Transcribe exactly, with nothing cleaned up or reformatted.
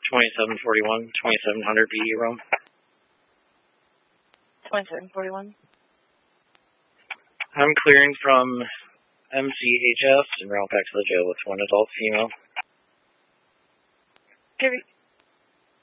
twenty-seven forty-one, twenty-seven hundred B E room. twenty-seven forty-one. I'm clearing from M C H S and route back to the jail with one adult female. Give